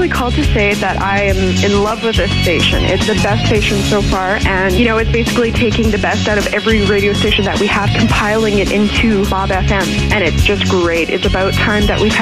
actually called to say that I am in love with this station. It's the best station so far, and, you know, it's basically taking the best out of every radio station that we have, compiling it into Bob FM, and it's just great. It's about time that we've